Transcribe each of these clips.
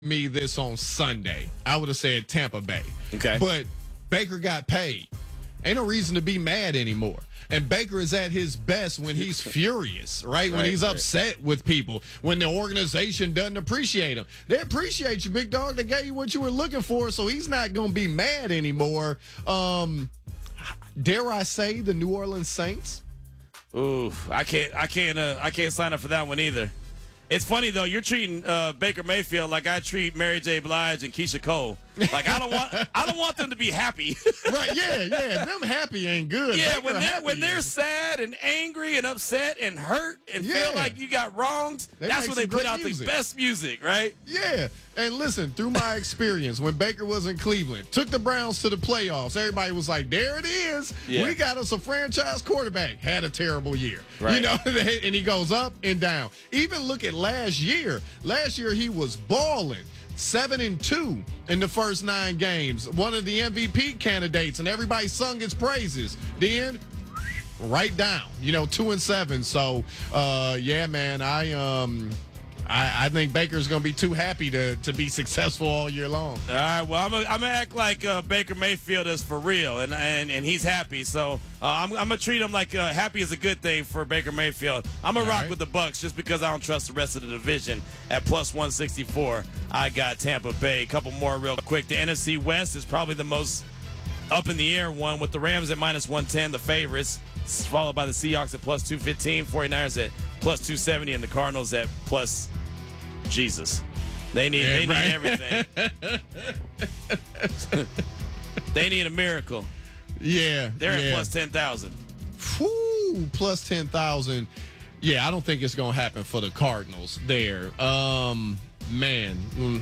me this on Sunday, I would have said Tampa Bay. Okay. But Baker got paid. Ain't no reason to be mad anymore. And Baker is at his best when he's furious, right? When he's upset with people, when the organization doesn't appreciate him. They appreciate you, big dog. They gave you what you were looking for, so he's not going to be mad anymore. Dare I say the New Orleans Saints? Ooh, I can't sign up for that one either. It's funny though. You're treating Baker Mayfield like I treat Mary J. Blige and Keisha Cole. Like I don't want them to be happy. Right? Yeah. Them happy ain't good. Yeah, Baker when they're sad and angry and upset and hurt and feel like you got wronged, that's when they put out the best music, right? Yeah. And listen, through my experience, when Baker was in Cleveland, took the Browns to the playoffs, everybody was like, there it is. Yeah. We got us a franchise quarterback. Had a terrible year. Right. You know, and he goes up and down. Even look at last year. Last year, he was balling. 7-2 in the first 9 games. One of the MVP candidates, and everybody sung his praises. Then, right down, 2-7. So, yeah, man, I think Baker's going to be too happy to be successful all year long. All right, well, I'm gonna act like Baker Mayfield is for real, and he's happy. So I'm gonna treat him like happy is a good thing for Baker Mayfield. I'm gonna rock with the Bucs just because I don't trust the rest of the division. At plus 164, I got Tampa Bay. A couple more real quick. The NFC West is probably the most up in the air one, with the Rams at minus 110, the favorites, followed by the Seahawks at plus 215, 49ers at plus 270, and the Cardinals at plus Jesus. They need everything. They need a miracle. Yeah. They're at plus 10,000. Whoo, plus 10,000. Yeah, I don't think it's going to happen for the Cardinals there. Man,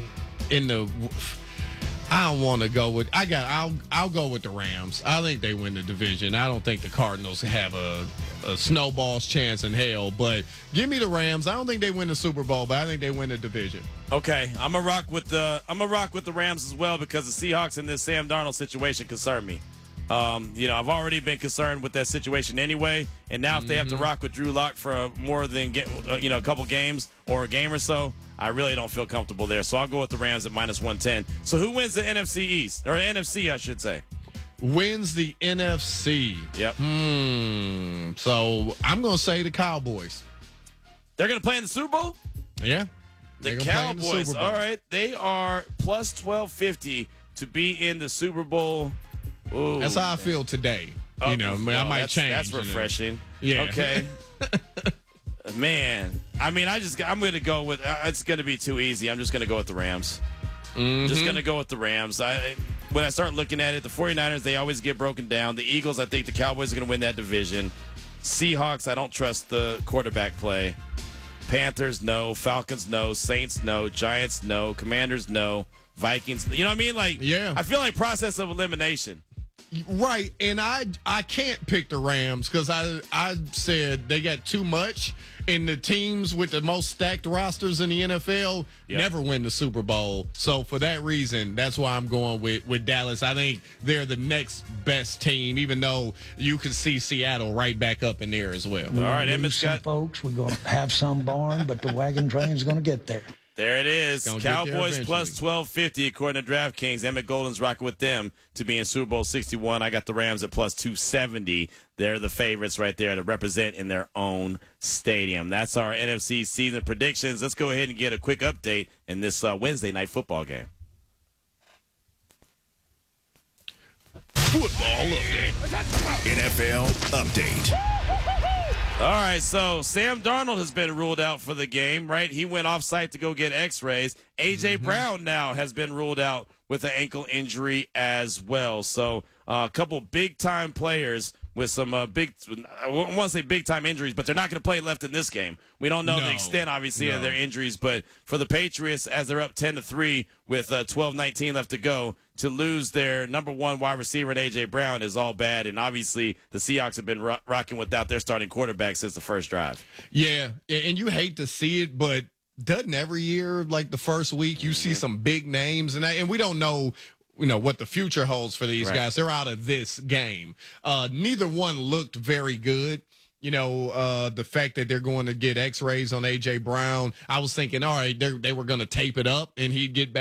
I don't want to go with. I'll go with the Rams. I think they win the division. I don't think the Cardinals have a snowball's chance in hell. But give me the Rams. I don't think they win the Super Bowl, but I think they win the division. Okay, I'm gonna rock with the Rams as well, because the Seahawks in this Sam Darnold situation concern me. I've already been concerned with that situation anyway, and now if they have to rock with Drew Lock for more than a couple games or a game or so, I really don't feel comfortable there. So I'll go with the Rams at minus 110. So who wins the NFC East, or NFC, I should say? Wins the NFC. Yep. So I'm going to say the Cowboys. They're going to play in the Super Bowl? Yeah. The Cowboys. All right. They are plus 1250 to be in the Super Bowl. Ooh, that's how I feel today. I might change. That's refreshing. Yeah. Okay. Man, I mean, I'm going to go with. It's going to be too easy. I'm just going to go with the Rams. Just going to go with the Rams. When I start looking at it, the 49ers, they always get broken down. The Eagles, I think the Cowboys are going to win that division. Seahawks, I don't trust the quarterback play. Panthers, no. Falcons, no. Saints, no. Giants, no. Commanders, no. Vikings, you know what I mean? I feel like process of elimination. Right, and I can't pick the Rams because I said they got too much, and the teams with the most stacked rosters in the NFL never win the Super Bowl. So for that reason, that's why I'm going with Dallas. I think they're the next best team, even though you can see Seattle right back up in there as well. All right, Emmett Scott. Folks, we're going to have some barn, but the wagon train's going to get there. There it is. Cowboys plus 1250 according to DraftKings. Emmett Golden's rocking with them to be in Super Bowl 61. I got the Rams at plus 270. They're the favorites right there to represent in their own stadium. That's our NFC season predictions. Let's go ahead and get a quick update in this Wednesday night football game. Football update. NFL update. All right, so Sam Darnold has been ruled out for the game, right? He went off-site to go get x-rays. A.J. Brown now has been ruled out with an ankle injury as well. So a couple big-time players with some I want to say big-time injuries, but they're not going to play left in this game. We don't know the extent, obviously, of their injuries, but for the Patriots, as they're up 10-3 with 12-19 left to go, to lose their number one wide receiver in A.J. Brown is all bad, and obviously the Seahawks have been rocking without their starting quarterback since the first drive. Yeah, and you hate to see it, but doesn't every year, like the first week, you see some big names, and we don't know what the future holds for these guys. They're out of this game. Neither one looked very good. the fact that they're going to get X-rays on A.J. Brown, I was thinking, all right, they were going to tape it up and he'd get back.